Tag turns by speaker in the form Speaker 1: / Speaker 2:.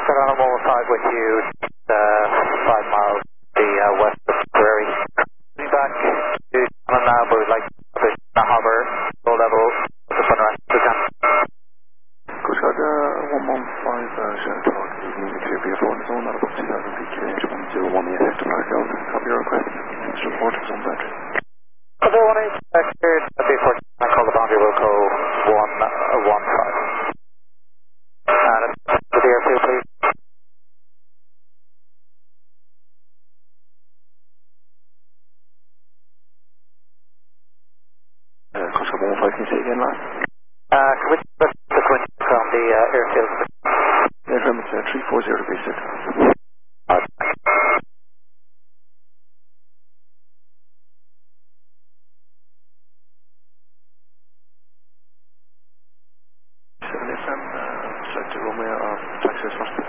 Speaker 1: on 115 with you, 5 miles the west of Prairie. Coming back to Shannon now, but we'd like to hover low level with the fun rest we can.
Speaker 2: Coast Guard 115 Shannon Talk, evening with your vehicle in zone, out of 2000 PQH 101 EFF to Park Road. Copy your request. Please report to zone battery.
Speaker 1: Other 1 cleared, before I call the boundary, we'll call 115. And to the airfield, please.
Speaker 2: Coast Guard 115, can you say again, last?
Speaker 1: Can we just the wind from the airfield?
Speaker 2: Airfield, it's 340 degrees, sir. Select Romeo, taxi response.